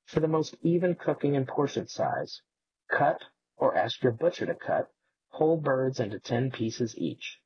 For the most even cooking and portion size, cut, or ask your butcher to cut, whole birds into 10 pieces each.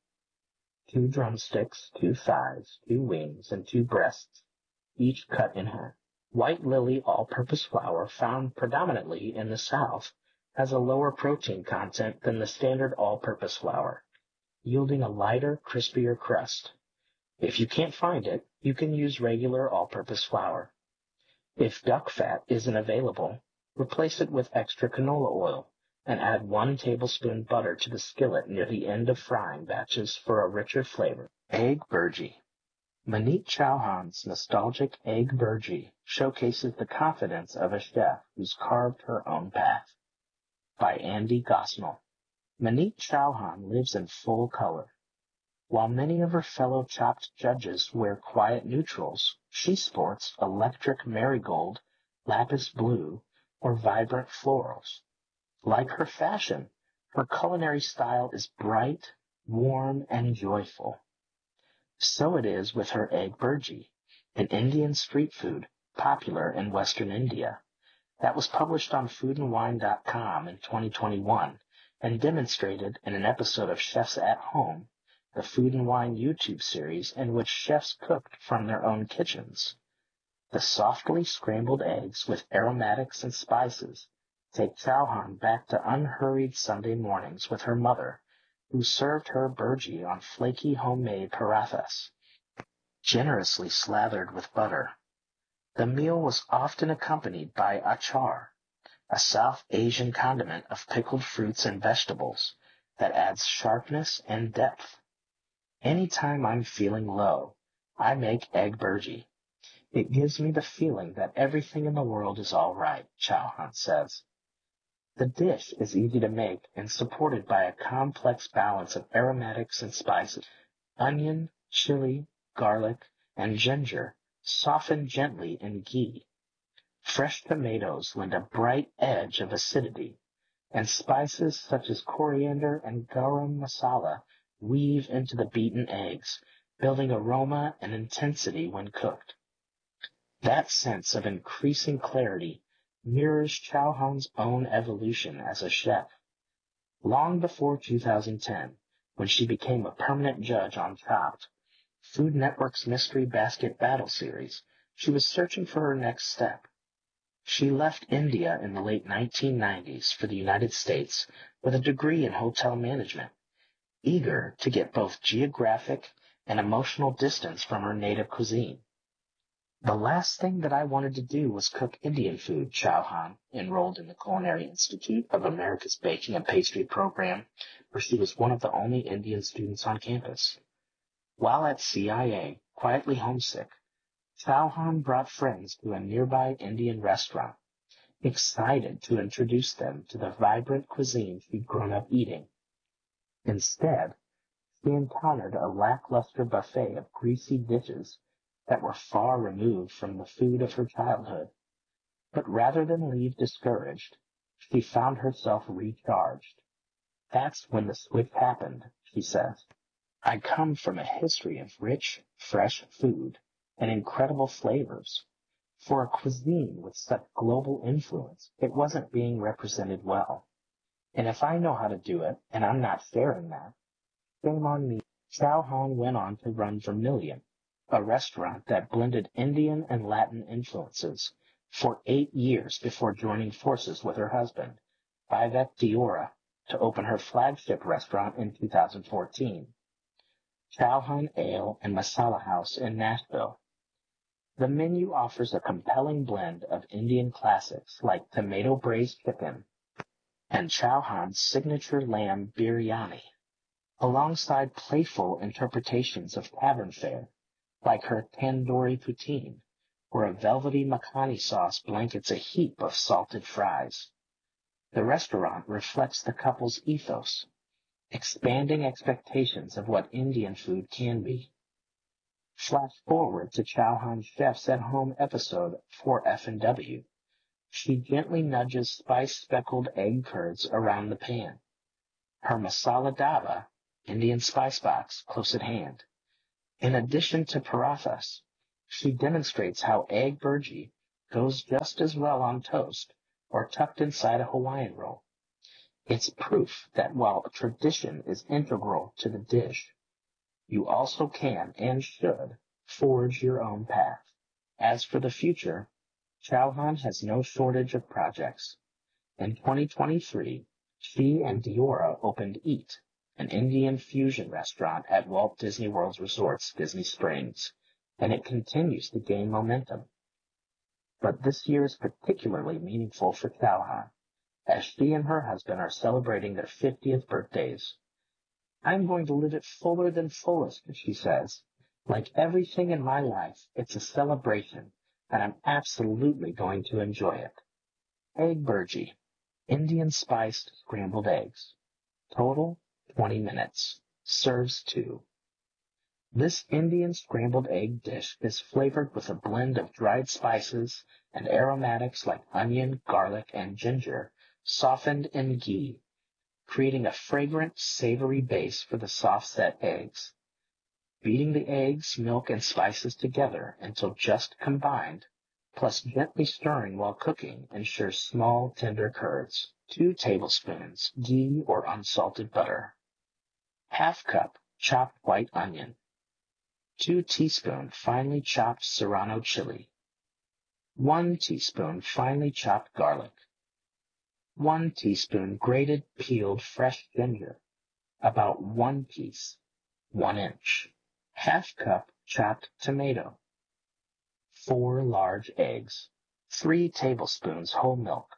2 drumsticks, 2 thighs, 2 wings, and 2 breasts, each cut in half. White Lily all-purpose flour, found predominantly in the South, has a lower protein content than the standard all-purpose flour, yielding a lighter, crispier crust. If you can't find it, you can use regular all-purpose flour. If duck fat isn't available, replace it with extra canola oil and add 1 tablespoon butter to the skillet near the end of frying batches for a richer flavor. Egg Burji. Maneet Chauhan's nostalgic Egg Burji showcases the confidence of a chef who's carved her own path. By Andy Gosnell. Maneet Chauhan lives in full color. While many of her fellow Chopped judges wear quiet neutrals, she sports electric marigold, lapis blue, or vibrant florals. Like her fashion, her culinary style is bright, warm, and joyful. So it is with her Egg Burji, an Indian street food popular in Western India, that was published on foodandwine.com in 2021 and demonstrated in an episode of Chefs at Home, the Food and Wine YouTube series in which chefs cooked from their own kitchens. The softly scrambled eggs with aromatics and spices take Chauhan back to unhurried Sunday mornings with her mother, who served her burji on flaky homemade parathas, generously slathered with butter. The meal was often accompanied by achar, a South Asian condiment of pickled fruits and vegetables that adds sharpness and depth. Anytime I'm feeling low, I make Egg Burji. It gives me the feeling that everything in the world is all right, Chauhan says. The dish is easy to make and supported by a complex balance of aromatics and spices. Onion, chili, garlic, and ginger soften gently in ghee. Fresh tomatoes lend a bright edge of acidity, and spices such as coriander and garam masala weave into the beaten eggs, building aroma and intensity when cooked. That sense of increasing clarity mirrors Chauhan's own evolution as a chef. Long before 2010, when she became a permanent judge on Chopped, Food Network's Mystery Basket Battle series, she was searching for her next step. She left India in the late 1990s for the United States with a degree in hotel management, eager to get both geographic and emotional distance from her native cuisine. The last thing that I wanted to do was cook Indian food, Chauhan enrolled in the Culinary Institute of America's Baking and Pastry program, where she was one of the only Indian students on campus. While at CIA, quietly homesick, Chauhan brought friends to a nearby Indian restaurant, excited to introduce them to the vibrant cuisine she'd grown up eating. Instead, she encountered a lackluster buffet of greasy dishes that were far removed from the food of her childhood. But rather than leave discouraged, she found herself recharged. That's when the switch happened, she says. I come from a history of rich, fresh food and incredible flavors. For a cuisine with such global influence, it wasn't being represented well. And if I know how to do it, and I'm not sharing that, shame on me. Chauhan went on to run Vermilion, a restaurant that blended Indian and Latin influences, for 8 years before joining forces with her husband, Vivek Deora, to open her flagship restaurant in 2014, Chauhan Ale and Masala House in Nashville. The menu offers a compelling blend of Indian classics like tomato braised chicken and Chauhan's signature lamb biryani, alongside playful interpretations of tavern fare, like her tandoori poutine, where a velvety makhani sauce blankets a heap of salted fries. The restaurant reflects the couple's ethos, expanding expectations of what Indian food can be. Flash forward to Chauhan's Chefs at Home episode for F&W. She gently nudges spice-speckled egg curds around the pan. Her masala daba, Indian spice box, close at hand. In addition to parathas, she demonstrates how Egg Burji goes just as well on toast or tucked inside a Hawaiian roll. It's proof that while tradition is integral to the dish, you also can and should forge your own path. As for the future, Chauhan has no shortage of projects. In 2023, she and Diora opened Eat, an Indian fusion restaurant at Walt Disney World Resorts, Disney Springs, and it continues to gain momentum. But this year is particularly meaningful for Chauhan, as she and her husband are celebrating their 50th birthdays. I'm going to live it fuller than fullest, she says. Like everything in my life, it's a celebration, and I'm absolutely going to enjoy it. Egg burji, Indian spiced scrambled eggs. Total 20 minutes. Serves 2. This Indian scrambled egg dish is flavored with a blend of dried spices and aromatics like onion, garlic, and ginger, softened in ghee, creating a fragrant, savory base for the soft-set eggs. Beating the eggs, milk, and spices together until just combined, plus gently stirring while cooking, ensures small, tender curds. 2 tablespoons ghee or unsalted butter. Half cup chopped white onion. 2 teaspoons finely chopped serrano chili. 1 teaspoon finely chopped garlic. 1 teaspoon grated peeled fresh ginger, about 1 piece, 1 inch. Half cup chopped tomato. 4 large eggs. 3 tablespoons whole milk.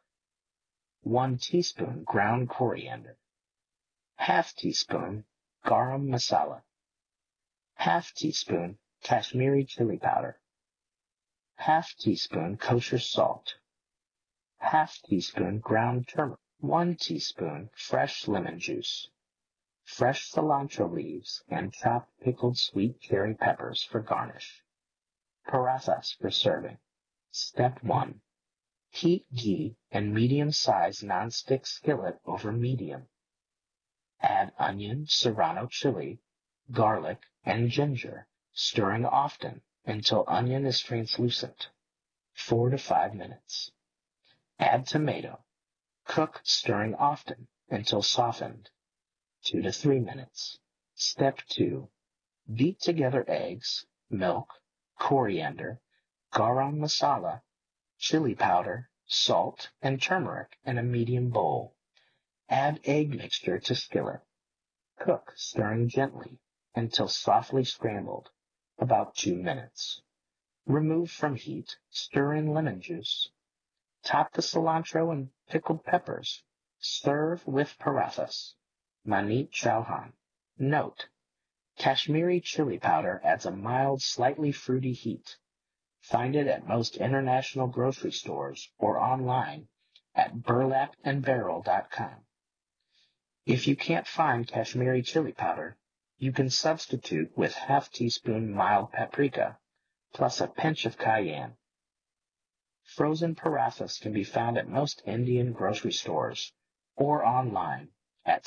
1 teaspoon ground coriander. Half teaspoon garam masala. Half teaspoon Kashmiri chili powder. Half teaspoon kosher salt. Half teaspoon ground turmeric. 1 teaspoon fresh lemon juice. Fresh cilantro leaves and chopped pickled sweet cherry peppers for garnish. Parathas for serving. Step 1. Heat ghee in medium-sized nonstick skillet over medium. Add onion, serrano chili, garlic, and ginger, stirring often until onion is translucent. 4 to 5 minutes. Add tomato. Cook, stirring often until softened. 2 to 3 minutes. Step 2. Beat together eggs, milk, coriander, garam masala, chili powder, salt, and turmeric in a medium bowl. Add egg mixture to skillet. Cook, stirring gently until softly scrambled, about 2 minutes. Remove from heat, stir in lemon juice. Top the cilantro and pickled peppers. Serve with parathas. Manit Chauhan. Note: Kashmiri chili powder adds a mild, slightly fruity heat. Find it at most international grocery stores or online at burlapandbarrel.com. If you can't find Kashmiri chili powder, you can substitute with half teaspoon mild paprika, plus a pinch of cayenne. Frozen parathas can be found at most Indian grocery stores or online at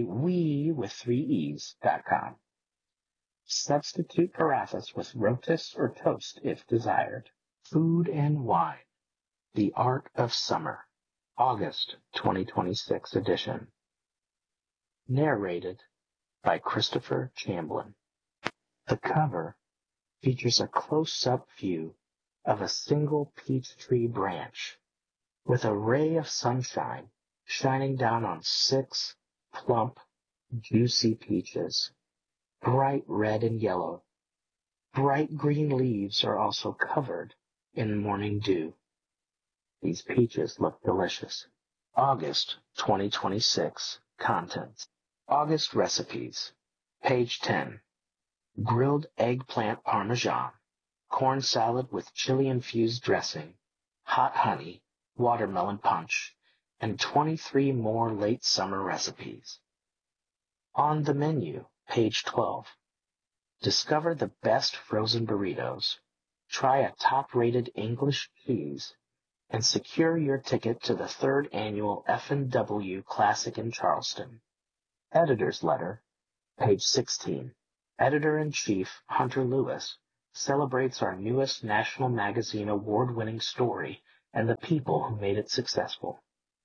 saywe.com. Substitute parathas with rotis or toast if desired. Food and Wine. The Art of Summer. August 2026 edition. Narrated by Christopher Chamblin. The cover features a close-up view of a single peach tree branch with a ray of sunshine shining down on 6 plump, juicy peaches, bright red and yellow. Bright green leaves are also covered in morning dew. These peaches look delicious. August 2026 Contents. August Recipes. Page 10. Grilled eggplant parmesan, corn salad with chili-infused dressing, hot honey, watermelon punch, and 23 more late summer recipes. On the menu, page 12. Discover the best frozen burritos, try a top-rated English cheese, and secure your ticket to the 3rd annual F&W Classic in Charleston. Editor's Letter, page 16. Editor-in-Chief Hunter Lewis celebrates our newest National Magazine award-winning story and the people who made it successful.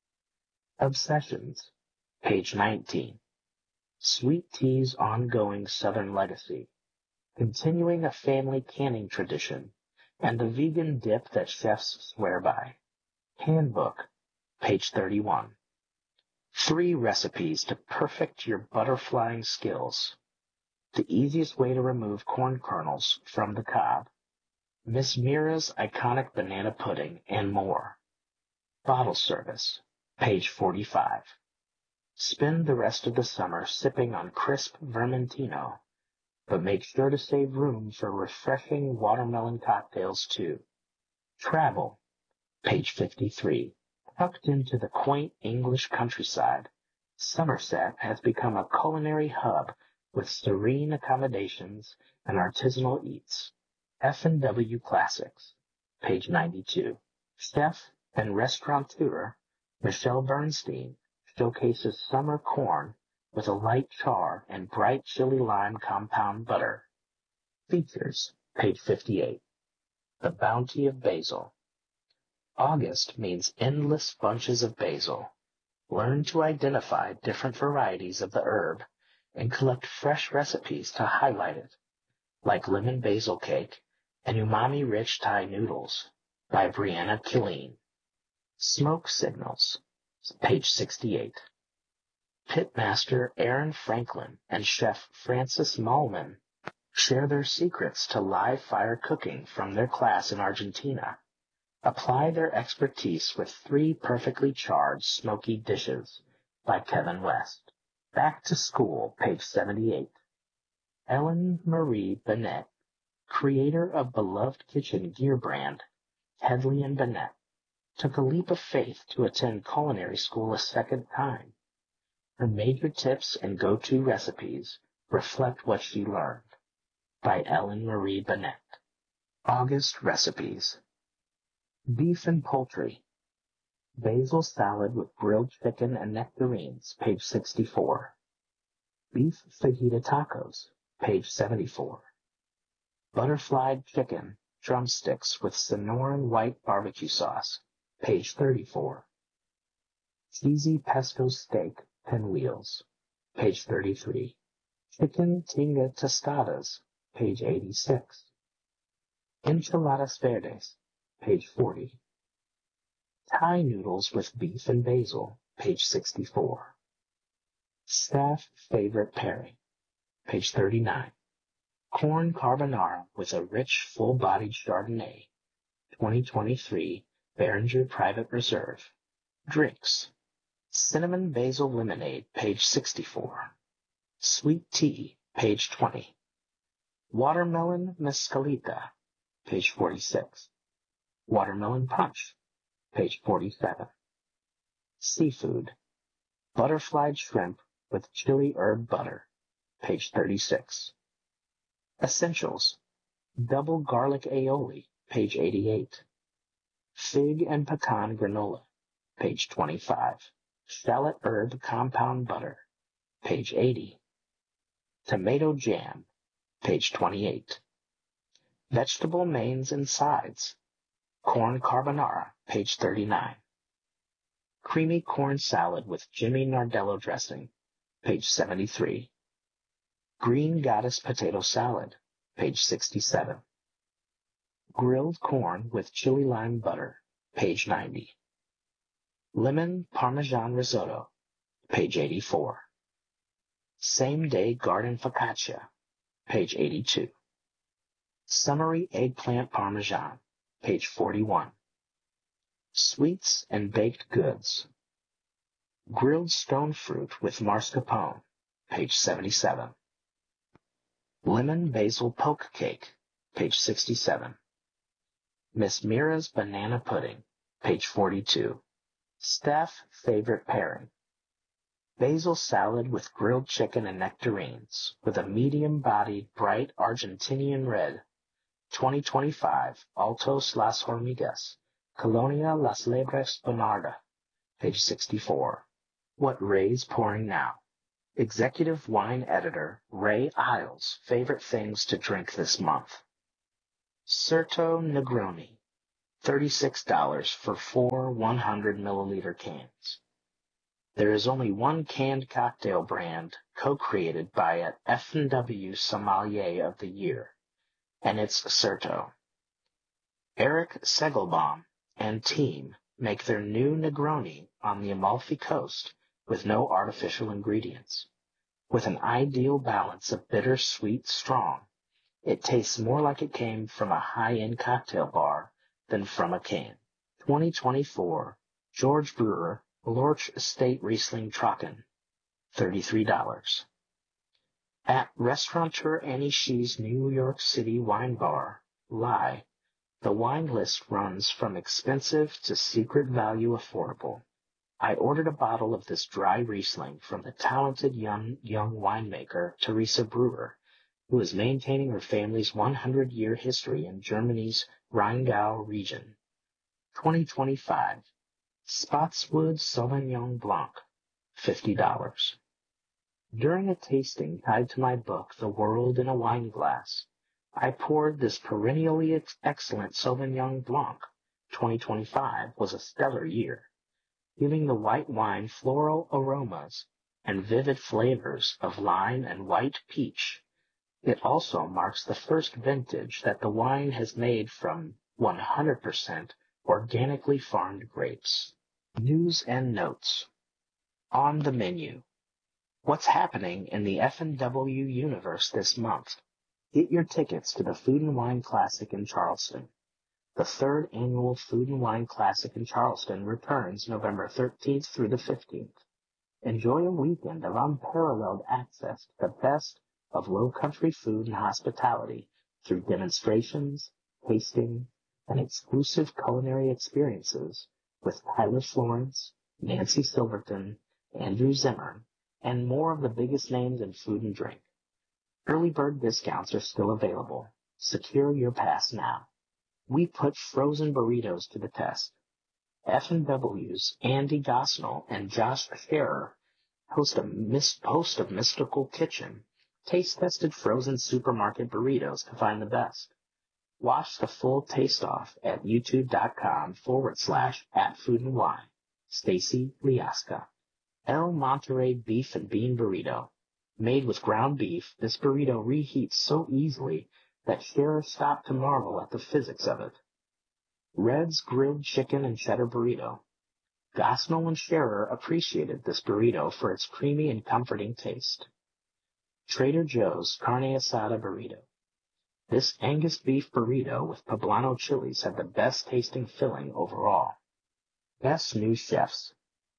Obsessions, page 19. Sweet Tea's ongoing Southern legacy, continuing a family canning tradition, and the vegan dip that chefs swear by. Handbook, page 31. 3 recipes to perfect your butterflying skills. The easiest way to remove corn kernels from the cob. Miss Mira's iconic banana pudding, and more. Bottle service, page 45. Spend the rest of the summer sipping on crisp Vermentino, but make sure to save room for refreshing watermelon cocktails too. Travel, page 53. Tucked into the quaint English countryside, Somerset has become a culinary hub with serene accommodations and artisanal eats. F&W Classics, page 92. Chef and restaurateur Michelle Bernstein showcases summer corn with a light char and bright chili lime compound butter. Features, page 58. The Bounty of Basil. August means endless bunches of basil. Learn to identify different varieties of the herb and collect fresh recipes to highlight it, like lemon basil cake and umami-rich Thai noodles by Brianna Killeen. Smoke Signals, page 68. Pitmaster Aaron Franklin and chef Francis Mallman share their secrets to live fire cooking from their class in Argentina. Apply their expertise with 3 perfectly charred smoky dishes by Kevin West. Back to School, page 78. Ellen Marie Bennett, creator of beloved kitchen gear brand Hedley and Bennett, took a leap of faith to attend culinary school a second time. Her major tips and go-to recipes reflect what she learned. By Ellen Marie Bennett. August recipes. Beef and poultry. Basil salad with grilled chicken and nectarines, page 64. Beef fajita tacos, page 74. Butterflied chicken drumsticks with Sonoran white barbecue sauce, page 34. Cheesy pesto steak, pinwheels, page 33. Chicken tinga tostadas, page 86. Enchiladas verdes, page 40. Thai noodles with beef and basil, page 64. Staff favorite pairing, page 39. Corn carbonara with a rich, full-bodied Chardonnay, 2023 Beringer Private Reserve. Drinks. Cinnamon basil lemonade, page 64. Sweet tea, page 20. Watermelon mescalita, page 46. Watermelon punch, page 47. Seafood. Butterflied shrimp with chili herb butter, page 36. Essentials. Double garlic aioli, page 88. Fig and pecan granola, page 25. Shallot herb compound butter, page 80. Tomato jam, page 28. Vegetable mains and sides. Corn carbonara, page 39. Creamy corn salad with Jimmy Nardello dressing, page 73. Green goddess potato salad, page 67. Grilled corn with chili lime butter, page 90. Lemon Parmesan risotto, page 84. Same-day garden focaccia, page 82. Summery eggplant parmesan, page 41. Sweets and baked goods. Grilled stone fruit with mascarpone, page 77. Lemon basil poke cake, page 67. Miss Mira's banana pudding, page 42. Staff favorite pairing. Basil salad with grilled chicken and nectarines with a medium-bodied bright Argentinian red, 2025 Altos Las Hormigas, Colonia Las Lebres Bonarda, page 64. What Ray's pouring now. Executive wine editor Ray Isles' favorite things to drink this month. Certo Negroni, $36 for 4 100-milliliter cans. There is only one canned cocktail brand co-created by an F&W Sommelier of the Year, and it's Certo. Eric Segelbaum and team make their new Negroni on the Amalfi Coast with no artificial ingredients. With an ideal balance of bitter, sweet, strong, it tastes more like it came from a high-end cocktail bar than from a can. 2024 George Brewer Lorch Estate Riesling Trocken, $33. At Restaurateur Annie Shee's New York City wine bar, Lie, the wine list runs from expensive to secret value affordable. I ordered a bottle of this dry Riesling from the talented young winemaker Teresa Brewer, who is maintaining her family's 100-year history in Germany's Rheingau region. 2025 Spotswood Sauvignon Blanc, $50. During a tasting tied to my book, The World in a Wine Glass, I poured this perennially excellent Sauvignon Blanc. 2025 was a stellar year, giving the white wine floral aromas and vivid flavors of lime and white peach. It also marks the first vintage that the wine has made from 100% organically farmed grapes. News and notes. On the menu. What's happening in the F&W universe this month? Get your tickets to the Food and Wine Classic in Charleston. The third annual Food and Wine Classic in Charleston returns November 13th through the 15th. Enjoy a weekend of unparalleled access to the best of Low Country food and hospitality through demonstrations, tasting, and exclusive culinary experiences with Tyler Florence, Nancy Silverton, Andrew Zimmern, and more of the biggest names in food and drink. Early bird discounts are still available. Secure your pass now. We put frozen burritos to the test. F&W's Andy Gosnell and Josh Scherer, host of Mystical Kitchen, taste-tested frozen supermarket burritos to find the best. Watch the full taste-off at youtube.com/@foodandwine. Stacy Liaska. El Monterey Beef and Bean Burrito. Made with ground beef, this burrito reheats so easily that Scherer stopped to marvel at the physics of it. Red's Grilled Chicken and Cheddar Burrito. Gosnell and Scherer appreciated this burrito for its creamy and comforting taste. Trader Joe's Carne Asada Burrito. This Angus beef burrito with poblano chilies had the best tasting filling overall. Best New Chefs.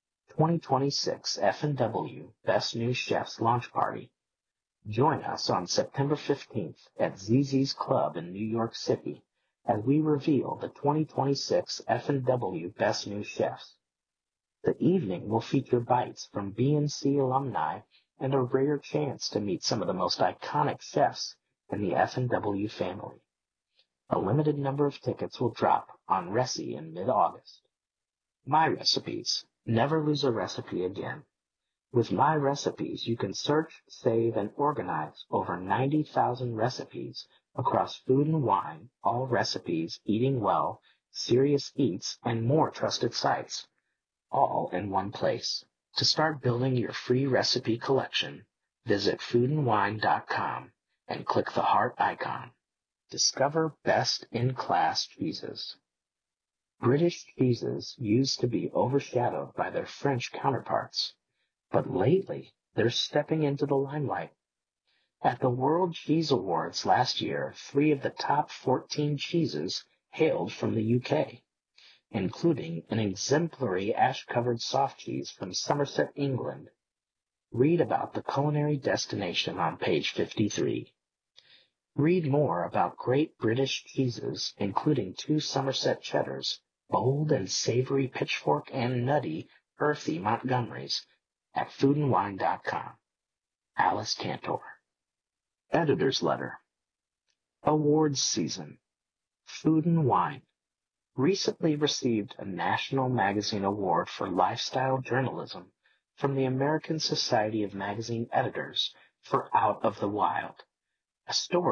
2026 F&W Best New Chefs Launch Party. Join us on September 15th at ZZ's Club in New York City as we reveal the 2026 F&W Best New Chefs. The evening will feature bites from BNC alumni and a rare chance to meet some of the most iconic chefs in the F&W family. A limited number of tickets will drop on Resy in mid-August. My Recipes. Never lose a recipe again. With My Recipes, you can search, save, and organize over 90,000 recipes across food and wine, all recipes, eating well, serious eats, and more trusted sites, all in one place. To start building your free recipe collection, visit foodandwine.com and click the heart icon. Discover best-in-class cheeses. British cheeses used to be overshadowed by their French counterparts, but lately they're stepping into the limelight. At the World Cheese Awards last year, 3 of the top 14 cheeses hailed from the UK, including an exemplary ash-covered soft cheese from Somerset, England. Read about the culinary destination on page 53. Read more about great British cheeses, including 2 Somerset cheddars, bold and savory Pitchfork, and nutty, earthy Montgomerys at foodandwine.com. Alice Cantor. Editor's Letter. Awards Season. Food and Wine recently received a National Magazine Award for Lifestyle Journalism from the American Society of Magazine Editors for Out of the Wild, a story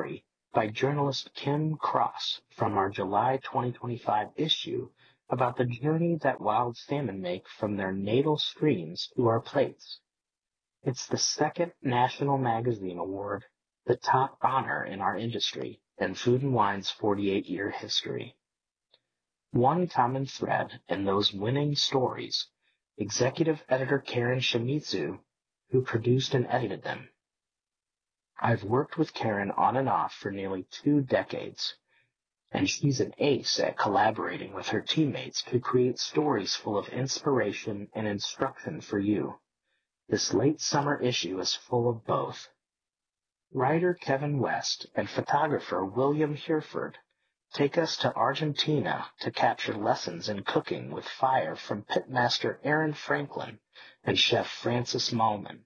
by journalist Kim Cross from our July 2025 issue about the journey that wild salmon make from their natal streams to our plates. It's the second National Magazine Award, the top honor in our industry and Food and Wine's 48-year history. One common thread in those winning stories, executive editor Karen Shimizu, who produced and edited them. I've worked with Karen on and off for nearly 2 decades, and she's an ace at collaborating with her teammates to create stories full of inspiration and instruction for you. This late summer issue is full of both. Writer Kevin West and photographer William Hereford take us to Argentina to capture lessons in cooking with fire from pitmaster Aaron Franklin and chef Francis Mallman.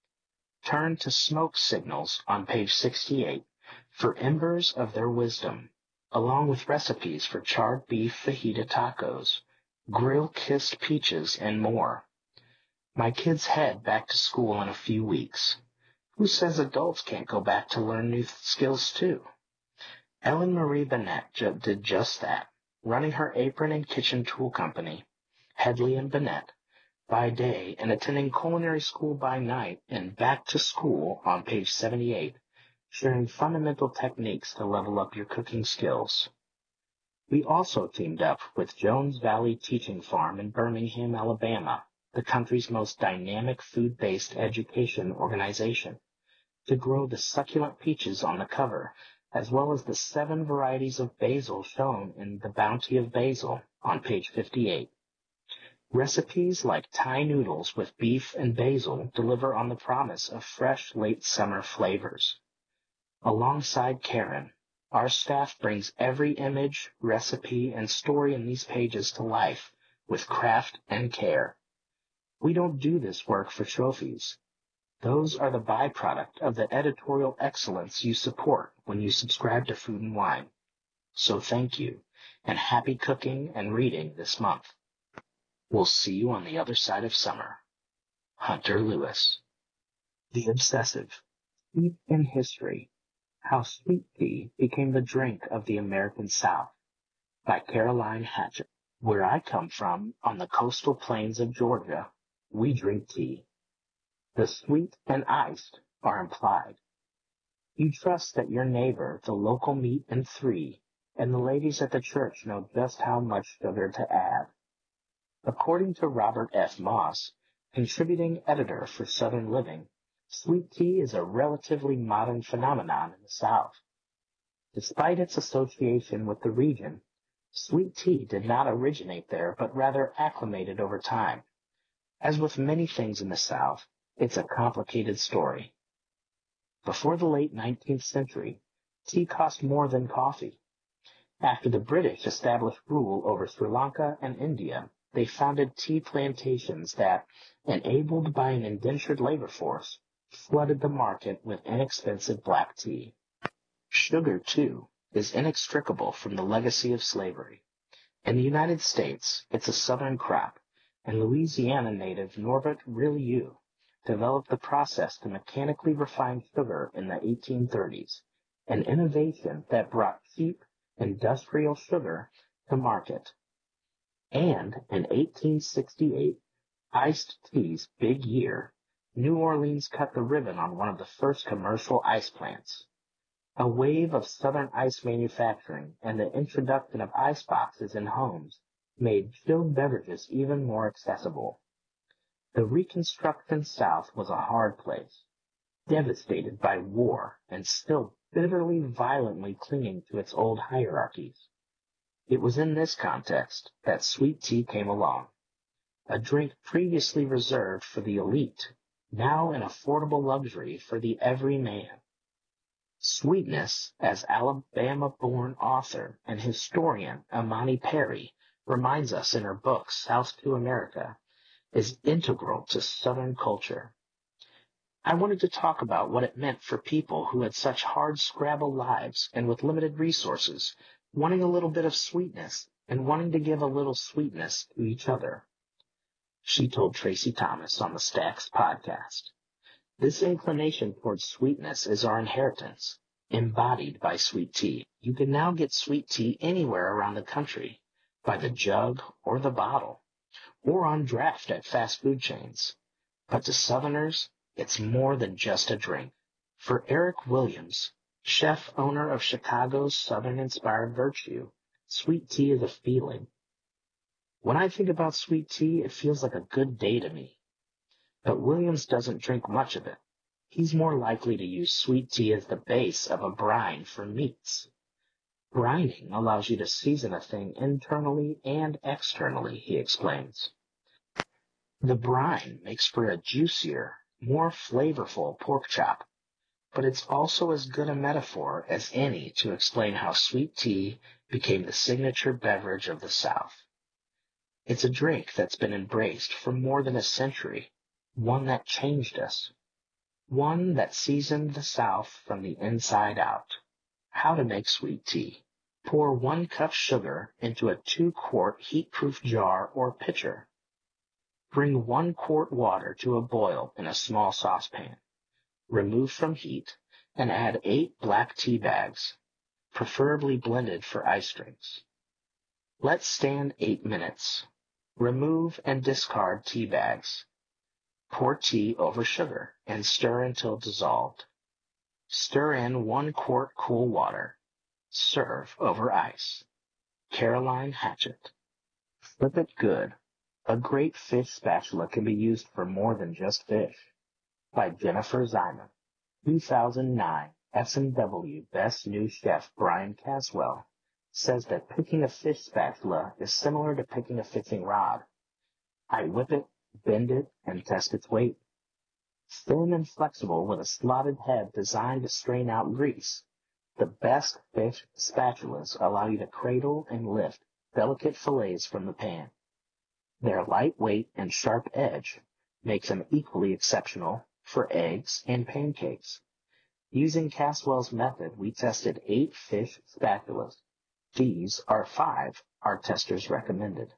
Turn to Smoke Signals on page 68 for embers of their wisdom, along with recipes for charred beef fajita tacos, grill-kissed peaches, and more. My kids head back to school in a few weeks. Who says adults can't go back to learn new skills too? Ellen Marie Bennett did just that, running her apron and kitchen tool company, Headley and Bennett, by day and attending culinary school by night, and back to school on page 78, sharing fundamental techniques to level up your cooking skills. We also teamed up with Jones Valley Teaching Farm in Birmingham, Alabama, the country's most dynamic food-based education organization, to grow the succulent peaches on the cover, as well as the 7 varieties of basil shown in The Bounty of Basil on page 58. Recipes like Thai noodles with beef and basil deliver on the promise of fresh late summer flavors. Alongside Karen, our staff brings every image, recipe, and story in these pages to life with craft and care. We don't do this work for trophies. Those are the byproduct of the editorial excellence you support when you subscribe to Food and Wine. So thank you, and happy cooking and reading this month. We'll see you on the other side of summer. Hunter Lewis. The Obsessive. Steep in History. How Sweet Tea Became the Drink of the American South, by Caroline Hatchett. Where I come from, on the coastal plains of Georgia, we drink tea. The sweet and iced are implied. You trust that your neighbor, the local meat and 3, and the ladies at the church know just how much sugar to add. According to Robert F. Moss, contributing editor for Southern Living, sweet tea is a relatively modern phenomenon in the South. Despite its association with the region, sweet tea did not originate there, but rather acclimated over time. As with many things in the South, it's a complicated story. Before the late 19th century, tea cost more than coffee. After the British established rule over Sri Lanka and India, they founded tea plantations that, enabled by an indentured labor force, flooded the market with inexpensive black tea. Sugar, too, is inextricable from the legacy of slavery. In the United States, it's a southern crop, and Louisiana native Norbert Rillieux developed the process to mechanically refine sugar in the 1830s, an innovation that brought cheap, industrial sugar to market. And in 1868, iced tea's big year, New Orleans cut the ribbon on one of the first commercial ice plants. A wave of southern ice manufacturing and the introduction of ice boxes in homes made chilled beverages even more accessible. The Reconstruction South was a hard place, devastated by war and still bitterly violently clinging to its old hierarchies. It was in this context that sweet tea came along, a drink previously reserved for the elite, now an affordable luxury for the everyman. Sweetness, as Alabama-born author and historian Amani Perry reminds us in her book South to America, is integral to Southern culture. I wanted to talk about what it meant for people who had such hard-scrabble lives and with limited resources, wanting a little bit of sweetness and wanting to give a little sweetness to each other. She told Tracy Thomas on the Stacks podcast. This inclination towards sweetness is our inheritance, embodied by sweet tea. You can now get sweet tea anywhere around the country, by the jug or the bottle, or on draft at fast food chains. But to Southerners, it's more than just a drink. For Eric Williams, chef owner of Chicago's Southern-inspired Virtue, sweet tea is a feeling. When I think about sweet tea, it feels like a good day to me. But Williams doesn't drink much of it. He's more likely to use sweet tea as the base of a brine for meats. Brining allows you to season a thing internally and externally, he explains. The brine makes for a juicier, more flavorful pork chop, but it's also as good a metaphor as any to explain how sweet tea became the signature beverage of the South. It's a drink that's been embraced for more than a century, one that changed us, one that seasoned the South from the inside out. How to make sweet tea. Pour 1 cup sugar into a 2-quart heat-proof jar or pitcher. Bring 1 quart water to a boil in a small saucepan. Remove from heat and add 8 black tea bags, preferably blended for ice drinks. Let stand 8 minutes. Remove and discard tea bags. Pour tea over sugar and stir until dissolved. Stir in 1 quart cool water. Serve over ice. Caroline Hatchett. Flip it good. A great fish spatula can be used for more than just fish. By Jennifer Ziman. 2009 S&W Best New Chef Brian Caswell says that picking a fish spatula is similar to picking a fishing rod. I whip it, bend it, and test its weight. Thin and flexible with a slotted head designed to strain out grease, the best fish spatulas allow you to cradle and lift delicate fillets from the pan. Their lightweight and sharp edge makes them equally exceptional for eggs and pancakes. Using Caswell's method, we tested 8 fish spatulas. These are 5 our testers recommended.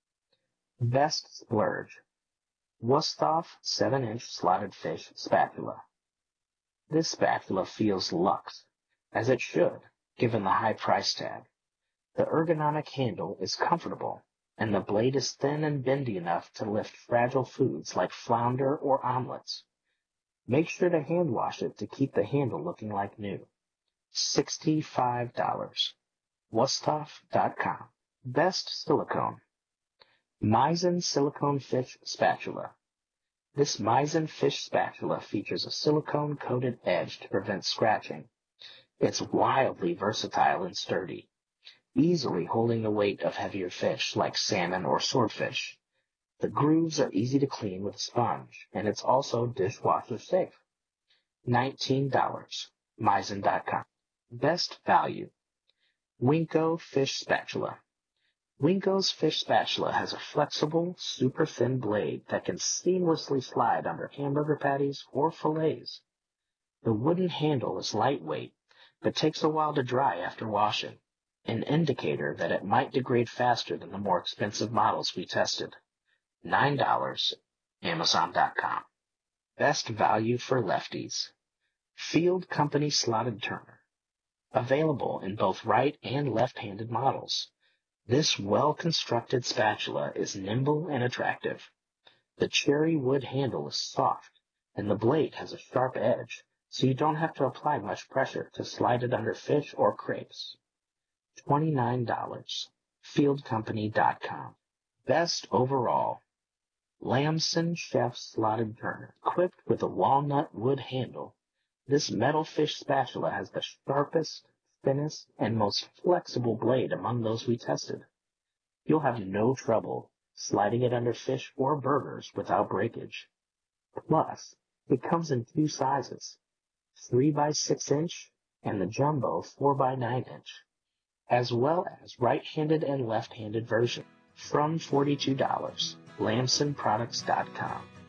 Best Splurge. Wusthof 7-inch slotted fish spatula. This spatula feels luxe, as it should, given the high price tag. The ergonomic handle is comfortable, and the blade is thin and bendy enough to lift fragile foods like flounder or omelets. Make sure to hand wash it to keep the handle looking like new. $65. Wusthof.com. Best Silicone. Meissen Silicone Fish Spatula. This Meissen fish spatula features a silicone-coated edge to prevent scratching. It's wildly versatile and sturdy, easily holding the weight of heavier fish like salmon or swordfish. The grooves are easy to clean with a sponge, and it's also dishwasher safe. $19. Meissen.com. Best Value. Winco Fish Spatula. Winco's fish spatula has a flexible, super thin blade that can seamlessly slide under hamburger patties or fillets. The wooden handle is lightweight, but takes a while to dry after washing, an indicator that it might degrade faster than the more expensive models we tested. $9. Amazon.com. Best Value for Lefties. Field Company Slotted Turner. Available in both right and left-handed models. This well-constructed spatula is nimble and attractive. The cherry wood handle is soft, and the blade has a sharp edge, so you don't have to apply much pressure to slide it under fish or crepes. $29. Fieldcompany.com. Best Overall. Lamson Chef Slotted Turner. Equipped with a walnut wood handle, this metal fish spatula has the sharpest, thinnest, and most flexible blade among those we tested. You'll have no trouble sliding it under fish or burgers without breakage. Plus, it comes in 2 sizes, 3x6 inch and the jumbo 4x9 inch, as well as right-handed and left-handed version. From $42, LamsonProducts.com.